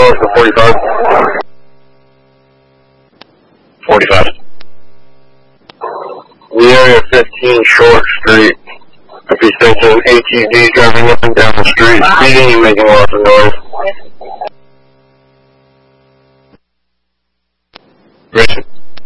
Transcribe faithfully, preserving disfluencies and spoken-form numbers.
north of forty-five. forty-five. The area fifteen Short Street. If he's thinking A T V driving up and down the street, speeding and making lots of noise. Grayson.